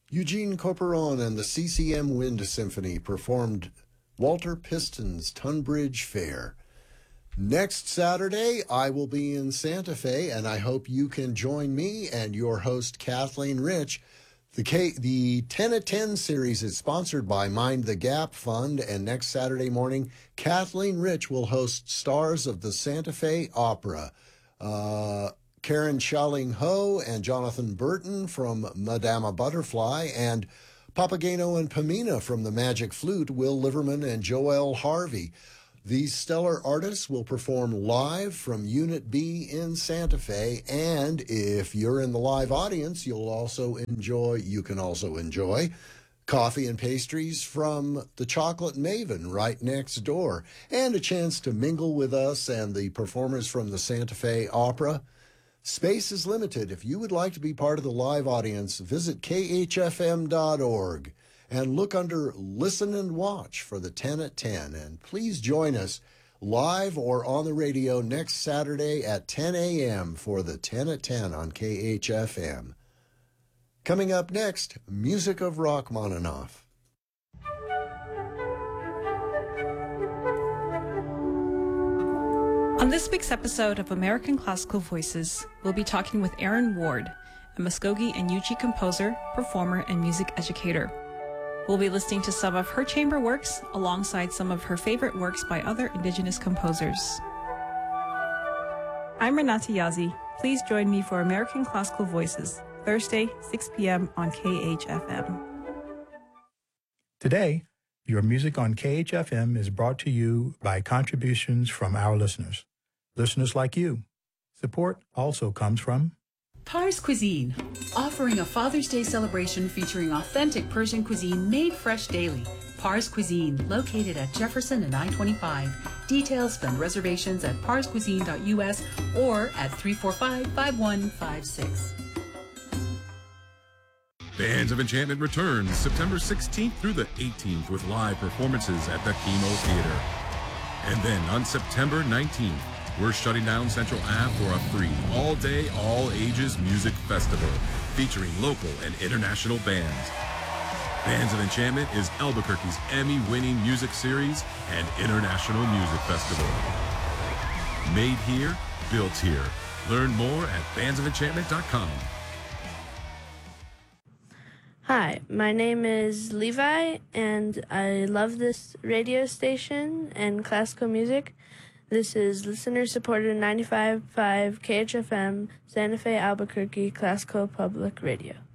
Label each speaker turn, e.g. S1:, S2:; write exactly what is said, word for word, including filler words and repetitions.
S1: Eugene Copperon and the C C M Wind Symphony performed Walter Piston's Tunbridge Fair. Next Saturday, I will be in Santa Fe, and I hope you can join me and your host, Kathleen Rich. The K, the ten at ten series is sponsored by Mind the Gap Fund, and next Saturday morning, Kathleen Rich will host stars of the Santa Fe Opera. Uh, Karen Shalling Ho and Jonathan Burton from Madama Butterfly, and Papageno and Pamina from the Magic Flute, Will Liverman and Joel Harvey. These stellar artists will perform live from Unit B in Santa Fe, and if you're in the live audience, you'll also enjoy, you can also enjoy coffee and pastries from the Chocolate Maven right next door, and a chance to mingle with us and the performers from the Santa Fe Opera. Space is limited. If you would like to be part of the live audience, visit K H F M dot org and look under Listen and Watch for the ten at ten. And please join us live or on the radio next Saturday at ten a.m. for the ten at ten on K H F M. Coming up next, music of Rachmaninoff.
S2: On this week's episode of American Classical Voices, we'll be talking with Erin Ward, a Muskogee and Yuchi composer, performer, and music educator. We'll be listening to some of her chamber works alongside some of her favorite works by other Indigenous composers. I'm Renata Yazzie. Please join me for American Classical Voices, Thursday, six p.m. on K H F M.
S3: Today, your music on K H F M is brought to you by contributions from our listeners. Listeners like you. Support also comes from
S4: Pars Cuisine, offering a Father's Day celebration featuring authentic Persian cuisine made fresh daily. Pars Cuisine, located at Jefferson and I twenty-five. Details and reservations at pars cuisine dot U S or at three four five, five one five six.
S5: Bands of Enchantment returns September sixteenth through the eighteenth with live performances at the Chemo Theater. And then on September nineteenth, we're shutting down Central Ave for a free, all-day, all-ages music festival featuring local and international bands. Bands of Enchantment is Albuquerque's Emmy-winning music series and international music festival. Made here, built here. Learn more at bands of enchantment dot com.
S6: Hi, my name is Levi, and I love this radio station and classical music. This is listener-supported ninety-five point five K H F M, Santa Fe, Albuquerque, Classical Public Radio.